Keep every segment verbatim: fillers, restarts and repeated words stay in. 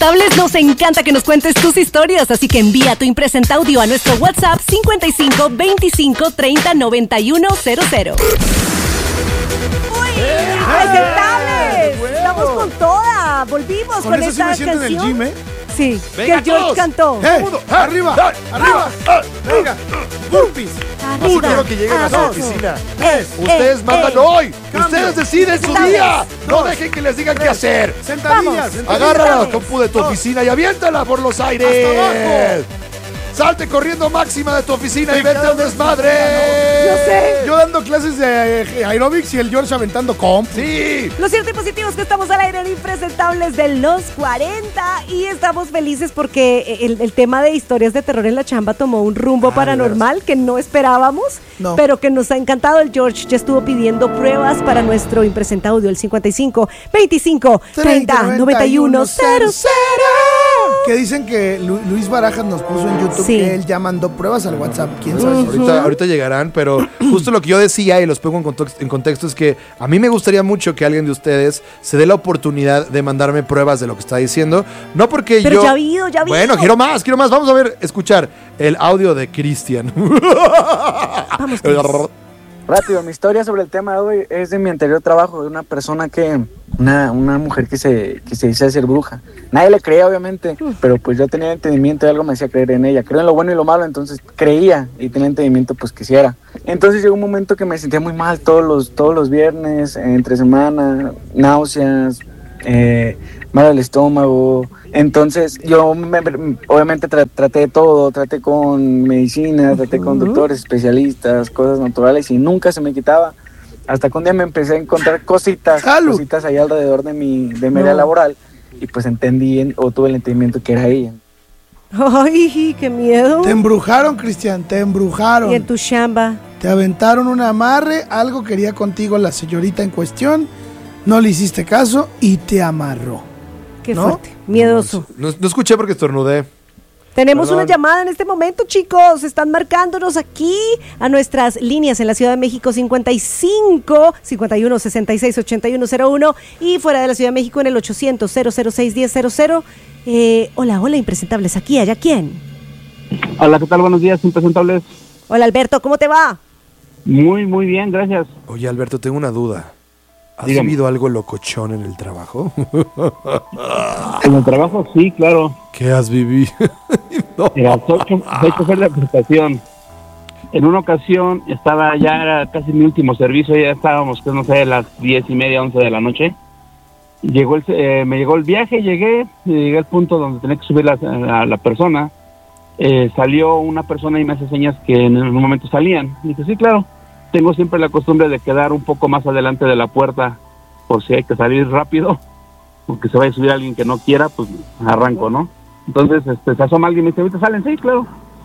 Impresentables nos encanta que nos cuentes tus historias, así que envía tu impresenta audio a nuestro WhatsApp cincuenta y cinco veinticinco treinta noventa y uno cero cero. ¡Uy! ¡Eh! ¡Impresentables! ¡Eh! Estamos con toda. Volvimos con, Con eso esta sí me siento en el canción. gym, ¿eh? Sí, Venga, que George todos. cantó. ¡Eh! ¡Arriba! ¡Arriba! ¡Venga! ¡Burpees! Arriba, Yo quiero que lleguen a su abajo. oficina. Eh, Ustedes eh, mandan eh. hoy. Cambio. Ustedes deciden su Sentados. día. No Dos. dejen que les digan qué hacer. Sentadillas, Vamos. sentadillas. Agarra la compu de tu oficina y aviéntala por los aires. Hasta abajo. Salte corriendo máxima de tu oficina y Venga, vete al desmadre. Yo sé. Yo dando clases de eh, aerobics y el George aventando comp. Sí. Lo cierto y positivo es que estamos al aire en Impresentables de los cuarenta y estamos felices porque el, el tema de historias de terror en la chamba tomó un rumbo Ah, paranormal que no esperábamos, No. pero que nos ha encantado. El George ya estuvo pidiendo pruebas para nuestro Impresenta Audio, el cincuenta y cinco veinticinco treinta noventa y uno cero cero. Que dicen que Lu- Luis Barajas nos puso en YouTube Sí. que él ya mandó pruebas al WhatsApp. ¿Quién sabe? Ahorita, ahorita llegarán, pero justo lo que yo decía y los pongo en contexto, en contexto es que a mí me gustaría mucho que alguien de ustedes se dé la oportunidad de mandarme pruebas de lo que está diciendo. No porque Pero yo... ya ha habido, ya ha habido. Bueno, quiero más, quiero más. Vamos a ver, escuchar el audio de Cristian. Vamos, Chris. Rápido, mi historia sobre el tema de hoy es de mi anterior trabajo, de una persona que, una, una mujer que se, que se dice ser bruja. Nadie le creía, obviamente, pero pues yo tenía entendimiento y algo me hacía creer en ella. Creo en lo bueno y lo malo, entonces creía y tenía entendimiento, pues que sí era. Entonces llegó un momento que me sentía muy mal todos los, todos los viernes, eh, entre semana, náuseas, eh, mal al estómago. Entonces yo me- obviamente tra- traté de todo, traté con medicina, traté con doctores, especialistas, cosas naturales y nunca se me quitaba. Hasta que un día me empecé a encontrar cositas, ¡Salud! cositas ahí alrededor de mi, de mi No. área laboral y pues entendí en- o tuve el entendimiento que era ella. Ay, qué miedo. Te embrujaron, Cristian, te embrujaron. Y en tu chamba. Te aventaron un amarre, algo quería contigo la señorita en cuestión, no le hiciste caso y te amarró. Qué ¿No? fuerte, miedoso. No, no escuché porque estornudé. Tenemos Perdón. una llamada en este momento, chicos. Están marcándonos aquí a nuestras líneas en la Ciudad de México cincuenta y cinco, cincuenta y uno, sesenta y seis, ochenta y uno cero uno y fuera de la Ciudad de México en el ochocientos, cero cero seis, diez cero cero. Eh, hola, hola, impresentables. Aquí, allá, ¿quién? Hola, ¿qué tal? Buenos días, impresentables. Hola, Alberto, ¿cómo te va? Muy, muy bien, gracias. Oye, Alberto, tengo una duda. ¿Has Dígame. vivido algo locochón en el trabajo? En el trabajo, sí, claro. ¿Qué has vivido? No. Mira, soy, cho- soy chofer de aplicación. En una ocasión estaba ya, era casi mi último servicio, ya estábamos, que no sé, a las diez y media, once de la noche. Llegó el, eh, me llegó el viaje, llegué, llegué al punto donde tenía que subir la, a la persona. Eh, salió una persona y me hace señas que en un momento salían. Y dije, sí, claro. Tengo siempre la costumbre de quedar un poco más adelante de la puerta por si hay que salir rápido, porque se vaya a subir alguien que no quiera, pues arranco, ¿no? Entonces este, se asoma alguien y me dice, ¿ahorita salen? Sí, claro.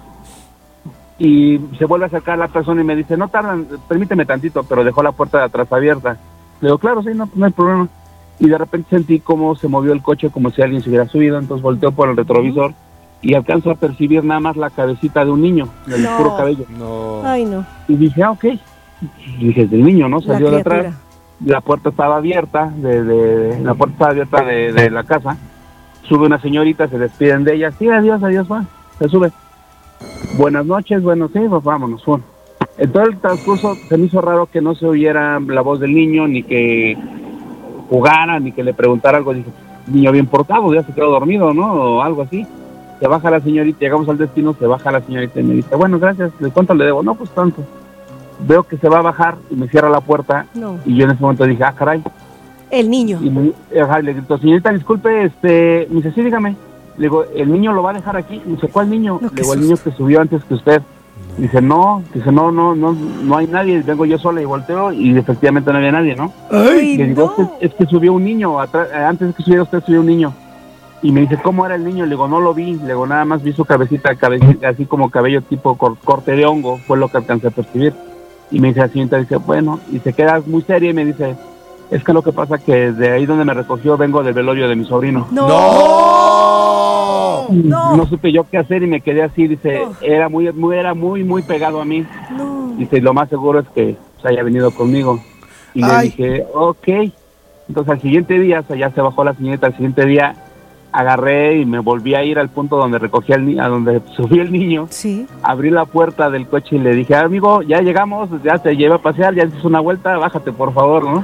Y se vuelve a acercar la persona y me dice, no tardan, permíteme tantito, pero dejó la puerta de atrás abierta. Le digo, claro, sí, no, no hay problema. Y de repente sentí cómo se movió el coche como si alguien se hubiera subido, entonces volteo por el retrovisor y alcanzo a percibir nada más la cabecita de un niño, el No. puro cabello. No. Ay, no. Y dije, ah, ok. Y dije, es del niño, ¿no? La Salió de criatura. atrás. La puerta estaba abierta, de, de- la puerta estaba abierta de, de la casa. Sube una señorita, se despiden de ella. Sí, adiós, adiós, va. Se sube. Buenas noches, bueno, sí, pues vámonos, fue. En todo el transcurso se me hizo raro que no se oyera la voz del niño, ni que jugara, ni que le preguntara algo. Dije, niño bien portado, ya se quedó dormido, ¿no? O algo así. Se baja la señorita, llegamos al destino, se baja la señorita y me dice, bueno, gracias, ¿de cuánto le debo? No, pues tanto. Veo que se va a bajar y me cierra la puerta No. y yo en ese momento dije, ah, caray. El niño. Y me, ajá, le grito, señorita, disculpe, este, me dice, sí, dígame. Le digo, ¿el niño lo va a dejar aquí? Me dice, ¿cuál niño? No, Le qué digo, el niño que subió antes que usted. Dice, no, dice, no, no, no, no hay nadie, vengo yo sola y volteo y efectivamente no había nadie, ¿no? Ay, Le digo, no. es que, es que subió un niño, atrás, eh, antes de que subiera usted subió un niño. Y me dice, ¿cómo era el niño? Le digo, no lo vi, le digo, nada más vi su cabecita, cabecita así como cabello tipo cor- corte de hongo, fue lo que alcancé a percibir. Y me dice la señorita, dice, bueno, y se queda muy seria y me dice, es que lo que pasa que de ahí donde me recogió vengo del velorio de mi sobrino. No. ¡No! No. No supe yo qué hacer y me quedé así, dice, No. era muy, muy, era muy, muy pegado a mí. No. Dice, lo más seguro es que se haya venido conmigo. Y le Ay. dije, ok. Entonces al siguiente día, o sea, ya se bajó la señorita, al siguiente día agarré y me volví a ir al punto donde recogí al niño, a donde subí el niño. Sí. Abrí la puerta del coche y le dije, amigo, ya llegamos, ya te llevé a pasear, ya hiciste una vuelta, bájate por favor, ¿no?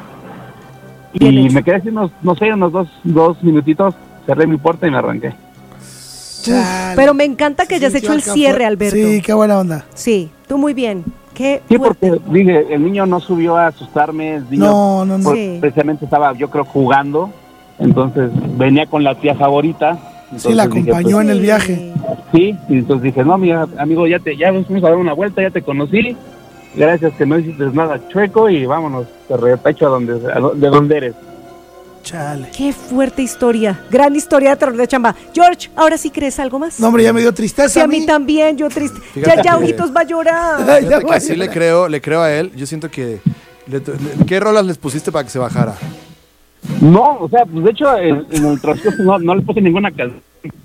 Bien y hecho. me quedé así unos, no sé, unos dos, dos minutitos, cerré mi puerta y me arranqué. Chale. Pero me encanta que Se hayas sintió hecho el acá cierre, fu- Alberto. Sí, qué buena onda. Sí, tú muy bien. Qué Sí, fuerte. porque dije, el niño no subió a asustarme, el niño No, no, no. pues, Sí. precisamente estaba, yo creo, jugando, entonces venía con la tía favorita. Sí, la entonces dije, acompañó pues, en el viaje. sí, y entonces dije, no, amiga, amigo, ya te, ya fuimos a dar una vuelta, ya te conocí, gracias que no hiciste nada chueco y vámonos, te repecho a donde, a do- de donde eres. Chale. Qué fuerte historia. Gran historia de terror de chamba. George, ¿ahora sí crees algo más? No, hombre, ya me dio tristeza. Sí, a mí también, yo triste. Fíjate Ya, ya, que- ojitos va a llorar. Ay, ya Fíjate voy a que sí le llorar. creo, le creo a él. Yo siento que... le- le- ¿Qué rolas les pusiste para que se bajara? No, o sea, pues de hecho, en, en el transcurso no, no le puse ninguna canción.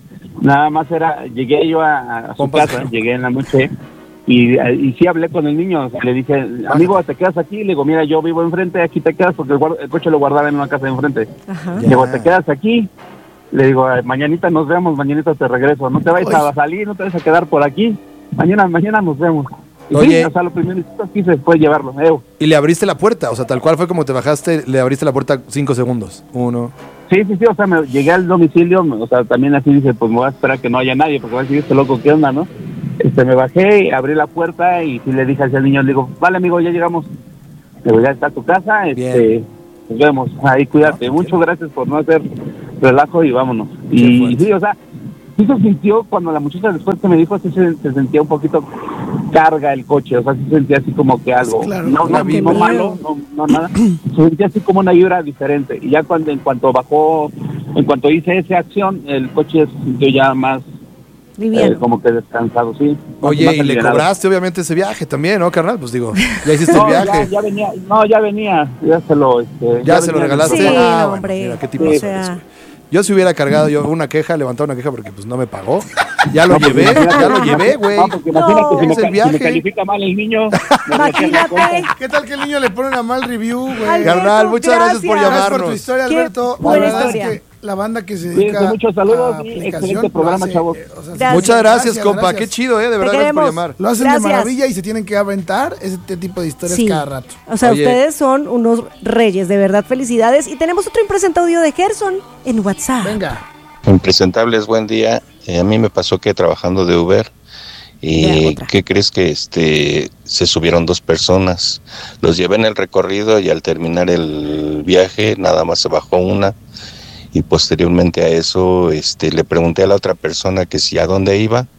Nada más era, llegué yo a, a su Pompas. casa, llegué en la noche y, y sí hablé con el niño. O sea, le dije, amigo, ¿te quedas aquí? Le digo, mira, yo vivo enfrente, aquí te quedas porque el, guar- el coche lo guardaba en una casa de enfrente. Ajá. Le digo, ¿te quedas aquí? Le digo, "Ay, mañanita nos vemos, mañanita te regreso. No te vayas a salir, no te vayas a quedar por aquí. Mañana, mañana nos vemos. Y Oye. sí, o sea, lo primero que hice fue llevarlo. Eh, Y le abriste la puerta, o sea, tal cual fue como te bajaste, le abriste la puerta cinco segundos. Uno. Sí, sí, sí, o sea, me llegué al domicilio, o sea, también así dice, pues me voy a esperar que no haya nadie, porque va a decir, este loco, ¿qué onda, no? Este, me bajé, abrí la puerta y sí le dije hacia el niño, le digo, vale, amigo, ya llegamos. Le digo, ya está tu casa, este, Bien. nos vemos, ahí cuídate. Muchas gracias por no hacer relajo y vámonos. Qué Y fuerte. sí, o sea, sí se sintió, cuando la muchacha después que me dijo, sí se, se sentía un poquito carga el coche, o sea, sí se sentía así como que algo, Pues claro, no, una no, vibra. no malo, no, no nada, se sentía así como una vibra diferente. Y ya cuando, en cuanto bajó, en cuanto hice esa acción, el coche se sintió ya más, Liviano. eh, como que descansado, sí. Más- Oye, más y le alivianado. cobraste obviamente ese viaje también, ¿no, carnal? Pues digo, ya hiciste No, el ya, viaje. ya venía, no, ya venía, ya se lo, este, ¿Ya se lo venía- regalaste? Sí, Ah, no, bueno, hombre. mira, qué tipo o de sea, cosas, güey. Yo si hubiera cargado yo una queja, levantado una queja porque pues no me pagó. Ya lo No, pues, llevé, imagínate. ya lo llevé, güey. No, porque imagínate, No. si, me, Es el ca- si viaje. me califica mal el niño. me imagínate. ¿Qué tal que el niño le pone una mal review, güey? Alberto, Carnal, muchas gracias por gracias. Gracias por tu llamarnos. historia, Qué Alberto. buena La verdad historia. es que la banda que se Cuídense dedica mucho, saludos a y aplicación excelente lo programa, hace, chavos. eh, o sea, Gracias. Muchas gracias, gracias, compa. gracias. Qué chido, ¿eh? De Te verdad, gracias por queremos. llamar. Lo hacen Gracias. de maravilla y se tienen que aventar ese tipo de historias Sí. cada rato. O sea, Oye. ustedes son unos reyes, de verdad, felicidades. Y tenemos otro impresentado audio de Gerson en WhatsApp. Venga. Impresentables, buen día. Eh, a mí me pasó que trabajando de Uber Ya, y otra. ¿qué crees que este se subieron dos personas? Los llevé en el recorrido y al terminar el viaje nada más se bajó una y posteriormente a eso este le pregunté a la otra persona que si a dónde iba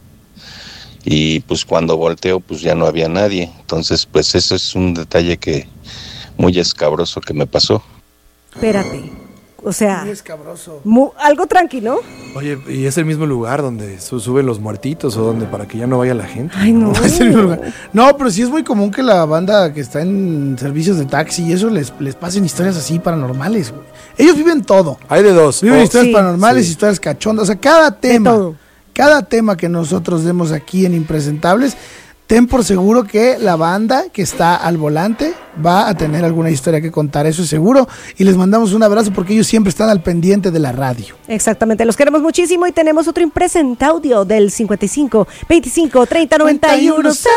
y pues cuando volteo pues ya no había nadie. Entonces pues eso es un detalle que muy escabroso que me pasó. Espérate. O sea, Muy escabroso. mu- algo tranquilo. Oye, ¿y es el mismo lugar donde su- suben los muertitos o donde para que ya no vaya la gente? Ay, no. Es el mismo lugar. No, pero sí es muy común que la banda que está en servicios de taxi y eso les, les pasen historias así paranormales, güey. Ellos viven todo. Hay de dos. Viven O- historias sí, paranormales, sí. historias cachondas. O sea, cada tema, todo. cada tema que nosotros demos aquí en Impresentables, ten por seguro que la banda que está al volante va a tener alguna historia que contar, eso es seguro. Y les mandamos un abrazo porque ellos siempre están al pendiente de la radio. Exactamente, los queremos muchísimo y tenemos otro impresenta audio del cincuenta y cinco, veinticinco, treinta, noventa y uno, cero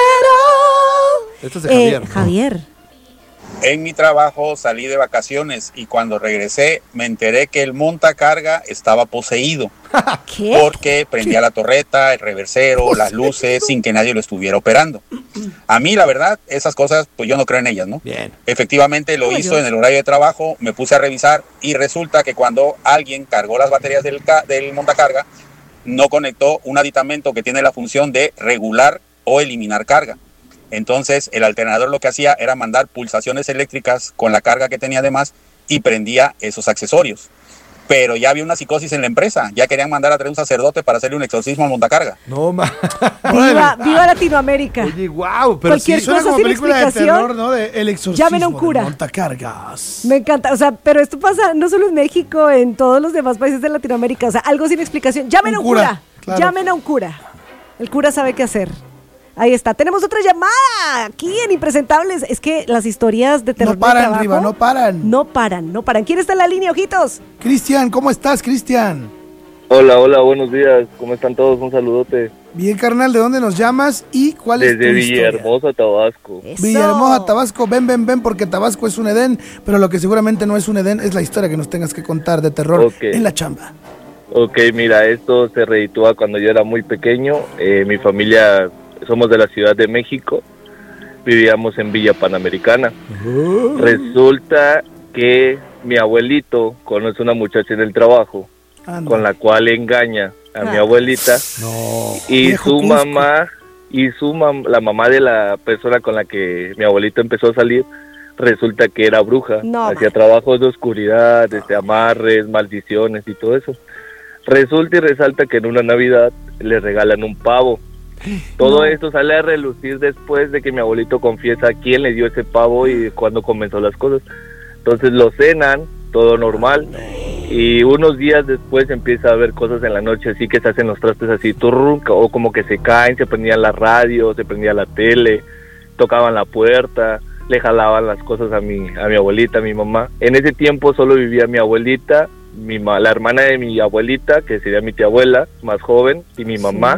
cero. Esto es de Javier, ¿no? Javier. En mi trabajo salí de vacaciones y cuando regresé me enteré que el montacarga estaba poseído ¿Qué? porque prendía la torreta, el reversero, las luces sin que nadie lo estuviera operando. A mí la verdad esas cosas pues yo no creo en ellas, ¿no? Bien. Efectivamente lo Como hizo yo. en el horario de trabajo, me puse a revisar y resulta que cuando alguien cargó las baterías del, ca- del montacarga no conectó un aditamento que tiene la función de regular o eliminar carga. Entonces el alternador lo que hacía era mandar pulsaciones eléctricas con la carga que tenía además y prendía esos accesorios. Pero ya había una psicosis en la empresa, ya querían mandar a traer un sacerdote para hacerle un exorcismo al montacarga. No, ma. Viva, viva Latinoamérica. Oye, wow. Pero Cualquier sí, cosa Suena como sin película de explicación. terror, ¿no? De El Exorcismo. Llamen a un cura. de Montacargas. Me encanta, o sea, pero esto pasa no solo en México, en todos los demás países de Latinoamérica, o sea, algo sin explicación. Llamen Un a un cura, cura, claro. llamen a un cura. El cura sabe qué hacer. Ahí está. Tenemos otra llamada aquí en Impresentables. Es que las historias de terror No paran, de trabajo Riva, no paran. No paran, no paran. ¿Quién está en la línea, ojitos? Cristian, ¿cómo estás, Cristian? Hola, hola, buenos días. ¿Cómo están todos? Un saludote. Bien, carnal, ¿de dónde nos llamas y cuál es tu Desde historia? Villahermosa, Tabasco. Eso. Villahermosa, Tabasco, ven, ven, ven, porque Tabasco es un Edén, pero lo que seguramente no es un Edén es la historia que nos tengas que contar de terror Ok. en la chamba. Ok, mira, esto se reditúa cuando yo era muy pequeño. Eh, mi familia, somos de la Ciudad de México. Vivíamos en Villa Panamericana. Resulta que mi abuelito conoce una muchacha en el trabajo Ah, no. con la cual engaña a mi Ah. abuelita. No. Y Viejo su Cusco. mamá, y su mam- la mamá de la persona con la que mi abuelito empezó a salir, resulta que era bruja. No, Hacía man. trabajos de oscuridad, este, amarres, maldiciones y todo eso. Resulta y resalta que en una Navidad le regalan un pavo. Todo No. esto sale a relucir después de que mi abuelito confiesa quién le dio ese pavo y cuándo comenzó las cosas. Entonces lo cenan, todo normal, y unos días después empieza a haber cosas en la noche, así que se hacen los trastes así, turrun, o como que se caen, se prendían la radio, se prendía la tele, tocaban la puerta, le jalaban las cosas a mi, a mi abuelita, a mi mamá. En ese tiempo solo vivía mi abuelita, mi ma- la hermana de mi abuelita, que sería mi tía abuela, más joven, y mi mamá,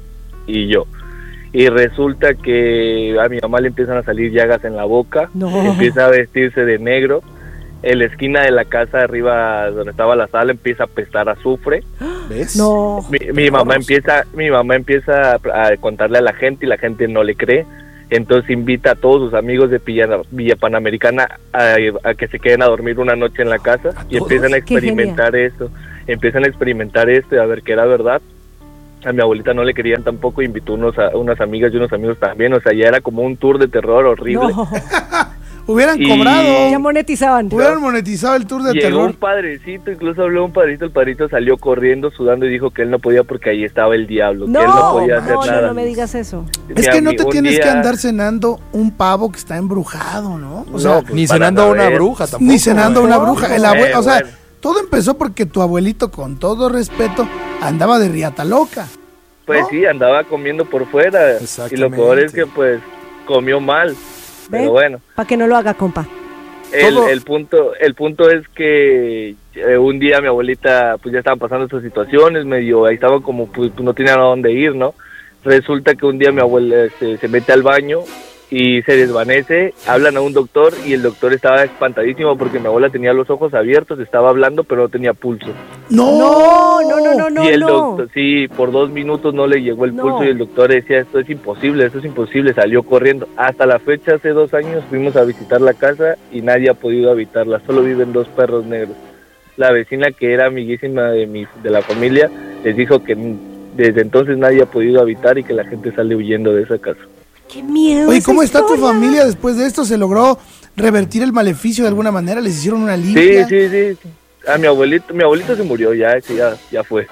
y yo. Y resulta que a mi mamá le empiezan a salir llagas en la boca, No. empieza a vestirse de negro, en la esquina de la casa arriba donde estaba la sala empieza a apestar azufre. ¿Ves? No. Mi, mi mamá empieza, mi mamá empieza a, a contarle a la gente y la gente no le cree. Entonces invita a todos sus amigos de Villa, Villa Panamericana a, a que se queden a dormir una noche en la casa y todos? empiezan a Qué experimentar esto, empiezan a experimentar esto y a ver que era verdad. A mi abuelita no le querían tampoco, invitó unos a, unas amigas y unos amigos también, o sea, ya era como un tour de terror horrible. No. Hubieran Y- cobrado, Ya monetizaban. hubieran monetizado el tour de Llegó terror. un padrecito, incluso habló un padrito, el padrito salió corriendo, sudando y dijo que él no podía porque ahí estaba el diablo, que él no No, podía hacer no, nada. no, no me digas eso. Es Mi que no ami- te un tienes que día- andar cenando un pavo que está embrujado, ¿no? O sea, No, pues, Ni para cenando a una saber. bruja tampoco. ni cenando a una No, bruja. El no. abue- Eh, o sea, bueno. todo empezó porque tu abuelito, con todo respeto, andaba de riata loca. Pues ¿no? sí, andaba comiendo por fuera. Y lo Exactamente. peor es que pues comió mal. ¿Ve? Pero bueno, Para que no lo haga, compa. el, Todo- el punto el punto es que eh, un día mi abuelita pues ya estaban pasando estas situaciones, medio ahí estaban como pues no tenían a dónde ir, ¿no? Resulta que un día mi abuela este, se mete al baño y se desvanece, hablan a un doctor y el doctor estaba espantadísimo porque mi abuela tenía los ojos abiertos, estaba hablando pero no tenía pulso. No, No, no, no, no, no. y el no. doctor, sí, por dos minutos no le llegó el No. pulso y el doctor decía, esto es imposible, esto es imposible, salió corriendo. Hasta la fecha, hace dos años, fuimos a visitar la casa y nadie ha podido habitarla, solo viven dos perros negros. La vecina, que era amiguísima de, mi, de la familia, les dijo que desde entonces nadie ha podido habitar y que la gente sale huyendo de esa casa. Qué miedo. Oye, esa ¿cómo está tu historia. familia después de esto? ¿Se logró revertir el maleficio de alguna manera? ¿Les hicieron una Sí, limpia? sí, sí. A mi abuelito, mi abuelito se murió, ya, ese ya, ya fue.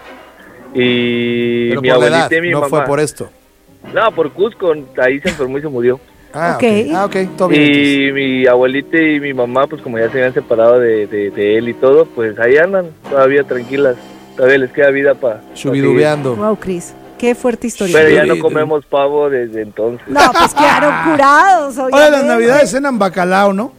Y Pero mi por la abuelita edad, y mi no mamá. fue por esto. No, por Cusco, ahí se enfermó y se murió. Ah, Ok. ok. Ah, ok, todo bien. entonces. Y mi abuelita y mi mamá, pues como ya se habían separado de, de, de él y todo, pues ahí andan, todavía tranquilas. Todavía les queda vida para... Chubidubeando. Wow, Cris. Qué fuerte historia. Pero ya Sí, no sí. comemos pavo desde entonces. No, pues quedaron curados. Ahora obviamente. las navidades cenan bacalao, ¿no?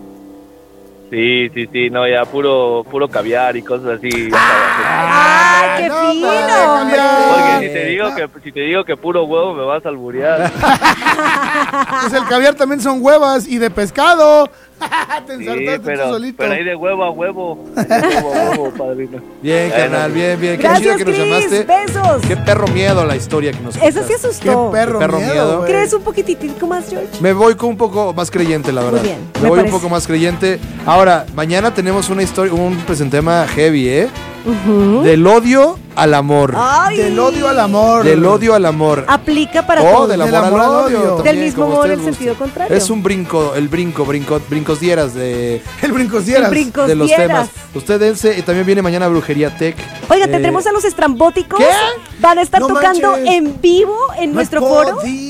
Sí, sí, sí, no, ya puro puro caviar y cosas así. ¡Ay, qué No, fino, padre, hombre! Porque si te digo que si te digo que puro huevo me vas a alburear. Pues el caviar también son huevas y de pescado. Te Sí, ensartaste tú pero, solito. pero hay de huevo a huevo. Hay de huevo a huevo, padrino. Bien, Bueno. carnal, bien, bien. Qué chido Gracias, que nos Cris. llamaste. Besos. Qué perro miedo la historia que nos Eso sí contaste. Qué asustó. perro, Qué perro miedo, miedo. güey. ¿Crees un poquititico más, George? Me voy con un poco más creyente, la verdad. bien, me, me voy parece. un poco más creyente. Ahora, mañana tenemos una historia, un presentema heavy, ¿eh? Ujú. Del odio al amor. Ay. Del odio al amor. Del odio al amor. Aplica para O todos. del Del amor al amor al odio. odio. también, Del mismo como modo en el ustedes sentido gusten. contrario. Es un brinco, el brinco, brinco, brincos dieras de, El brincosieras. El brincos de los dieras. temas. Usted dense, y también viene mañana Brujería Tech. Oiga, Eh, tendremos a los estrambóticos. ¿qué? Van a estar No tocando manches. en vivo en No nuestro he foro. podido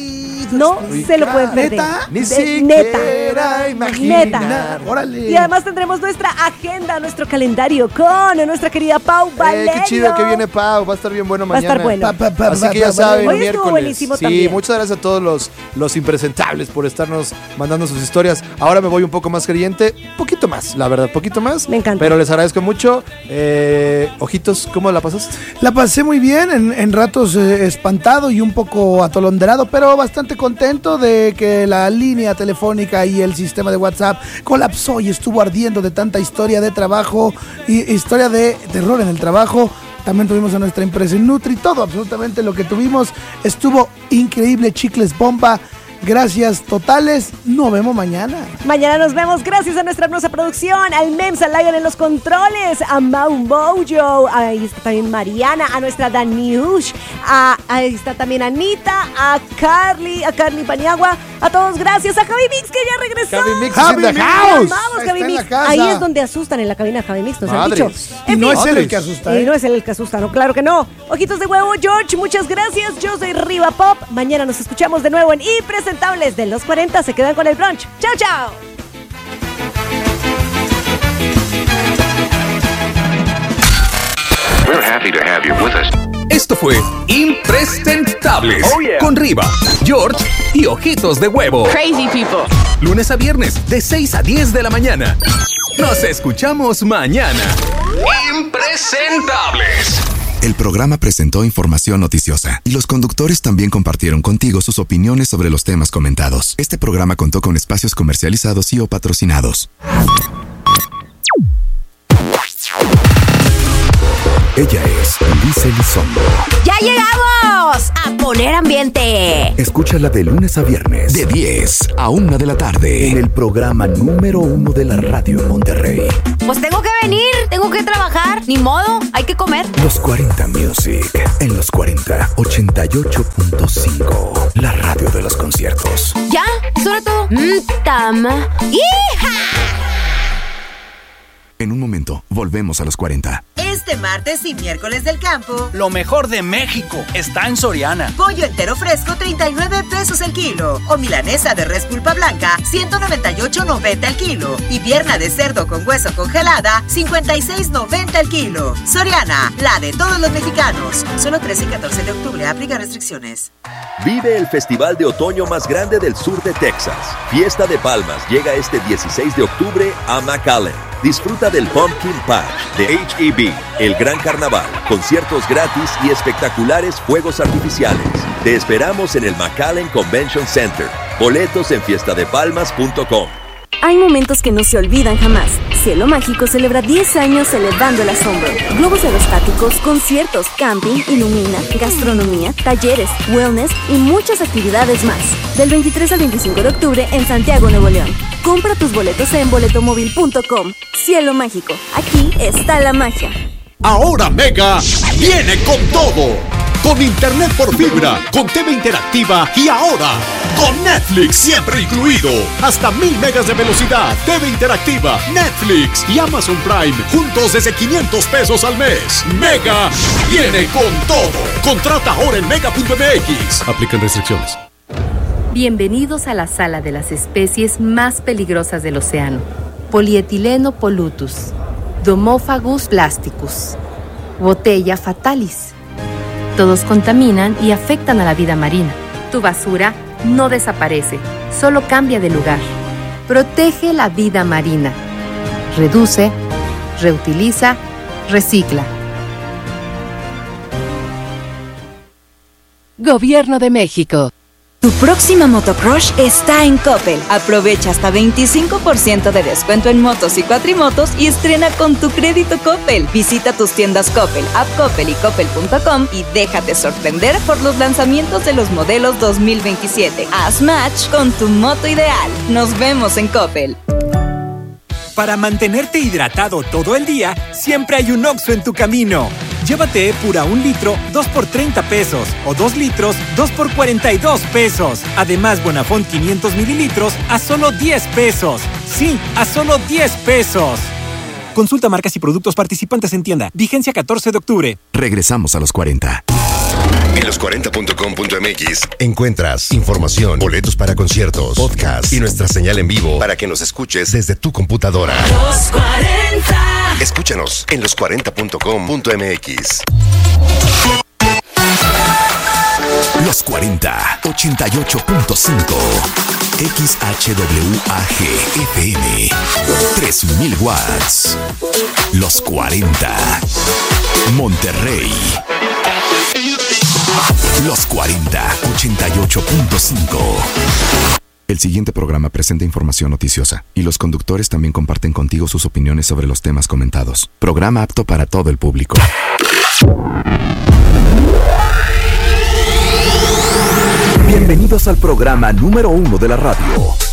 No se lo pueden perder. ¿Neta? Ni De- siquiera imaginar. Neta. Órale. Y además tendremos nuestra agenda, nuestro calendario con nuestra querida Pau Eh, Valerio. qué chido que viene Pau, va a estar bien bueno Va a mañana. estar bueno. Pa, pa, pa, Así pa, que ya pa, saben, Hoy estuvo miércoles. buenísimo Sí, también. muchas gracias a todos los, los impresentables por estarnos mandando sus historias. Ahora me voy un poco más creyente, poquito más, la verdad, poquito más. Me encanta. Pero les agradezco mucho. Eh, ojitos, ¿cómo la pasaste? La pasé muy bien, en, en ratos eh, espantado y un poco atolonderado, pero bastante contento de que la línea telefónica y el sistema de WhatsApp colapsó y estuvo ardiendo de tanta historia de trabajo y historia de terror en el trabajo. También tuvimos a nuestra empresa Nutri, todo absolutamente lo que tuvimos estuvo increíble, chicles bomba. Gracias totales, nos vemos mañana. Mañana nos vemos gracias a nuestra hermosa producción, al Mems, al Lion en los controles, a Mau Mojo, ahí está también Mariana, a nuestra Daniush, a, ahí está también Anita, a Carly, a Carly Paniagua, a todos gracias, a Javi Mix que ya regresó. Javi Mix Javi is in the Mix. house. Vamos, Ahí Javi está en Mix. la casa. Ahí es donde asustan en la cabina de Javi Mix, nos han Madres. dicho. Y En no fin. es él el que asusta, Y ¿eh? no es él el que asusta, no, claro que no. Ojitos de huevo, George, muchas gracias. Yo soy Riva Pop. Mañana nos escuchamos de nuevo en Impresentables de los cuarenta. Se quedan con el brunch. ¡Chao, chao! We're happy to have you with us. Esto fue Impresentables Oh, yeah. con Riva, George y Ojitos de Huevo. Crazy people. Lunes a viernes de seis a diez de la mañana. Nos escuchamos mañana. Impresentables. El programa presentó información noticiosa y los conductores también compartieron contigo sus opiniones sobre los temas comentados. Este programa contó con espacios comercializados y o patrocinados. Ella es Liz Elizondo. ¡Ya llegamos! ¡A poner ambiente! Escúchala de lunes a viernes, de diez a una de la tarde, en el programa número uno de la radio en Monterrey. Pues tengo que venir, tengo que trabajar. Ni modo, hay que comer. Los cuarenta Music, en los cuarenta, ochenta y ocho punto cinco, la radio de los conciertos. ¿Ya? ¿Eso era todo? Mmm, tama. ¡Hija! En un momento, volvemos a los cuarenta. Este martes y miércoles del campo, lo mejor de México está en Soriana. Pollo entero fresco, treinta y nueve pesos el kilo. O milanesa de res pulpa blanca, ciento noventa y ocho noventa el kilo. Y pierna de cerdo con hueso congelada, cincuenta y seis noventa el kilo. Soriana, la de todos los mexicanos. Solo trece y catorce de octubre, aplica restricciones. Vive el festival de otoño más grande del sur de Texas. Fiesta de Palmas llega este dieciséis de octubre a McAllen. Disfruta del Pumpkin Patch de H E B, el gran carnaval, conciertos gratis y espectaculares fuegos artificiales. Te esperamos en el McAllen Convention Center. Boletos en fiesta de palmas punto com. Hay momentos que no se olvidan jamás. Cielo Mágico celebra diez años elevando el asombro. Globos aerostáticos, conciertos, camping, ilumina, gastronomía, talleres, wellness y muchas actividades más. Del veintitrés al veinticinco de octubre en Santiago, Nuevo León. Compra tus boletos en boletomóvil punto com. Cielo Mágico, aquí está la magia. Ahora Mega viene con todo. Con internet por fibra, con T V interactiva y ahora con Netflix siempre incluido. Hasta mil megas de velocidad, T V interactiva, Netflix y Amazon Prime juntos desde quinientos pesos al mes. Mega viene con todo. Contrata ahora en mega punto m x. Aplican restricciones. Bienvenidos a la sala de las especies más peligrosas del océano. Polietileno polutus, Domophagus plasticus, Botella fatalis. Todos contaminan y afectan a la vida marina. Tu basura no desaparece, solo cambia de lugar. Protege la vida marina. Reduce, reutiliza, recicla. Gobierno de México. Tu próxima motocrush está en Coppel. Aprovecha hasta veinticinco por ciento de descuento en motos y cuatrimotos y estrena con tu crédito Coppel. Visita tus tiendas Coppel, App Coppel y Coppel punto com y déjate sorprender por los lanzamientos de los modelos dos mil veintisiete. Haz match con tu moto ideal. Nos vemos en Coppel. Para mantenerte hidratado todo el día, siempre hay un Oxxo en tu camino. Llévate Epura un litro, dos por treinta pesos. O dos litros, dos por cuarenta y dos pesos. Además, Bonafont quinientos mililitros a solo diez pesos. Sí, a solo diez pesos. Consulta marcas y productos participantes en tienda. Vigencia catorce de octubre. Regresamos a los cuarenta. En los cuarenta punto com punto m x encuentras información, boletos para conciertos, podcast y nuestra señal en vivo para que nos escuches desde tu computadora. Los cuarenta. Escúchanos en los cuarenta punto com punto m x. Los cuarenta, ochenta y ocho punto cinco. X H W A G F M. tres mil watts. Los cuarenta. Monterrey. Los cuarenta, ochenta y ocho punto cinco. El siguiente programa presenta información noticiosa y los conductores también comparten contigo sus opiniones sobre los temas comentados. Programa apto para todo el público. Bienvenidos al programa número uno de la radio.